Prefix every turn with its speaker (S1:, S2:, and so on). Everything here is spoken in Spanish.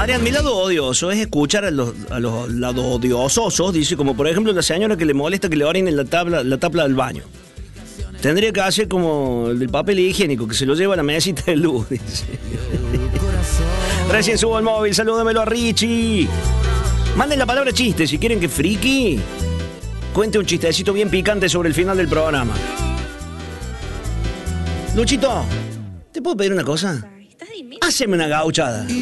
S1: Adrián, mi lado odioso es escuchar a los lados odiosos, dice, como por ejemplo la señora que le molesta que le orinen la tabla del baño. Tendría que hacer como el del papel higiénico, que se lo lleva a la mesita de luz, dice. Recién subo al móvil, salúdamelo a Richie. Manden la palabra chiste si quieren que Friki cuente un chistecito bien picante sobre el final del programa. Luchito, ¿te puedo pedir una cosa? Haceme una gauchada.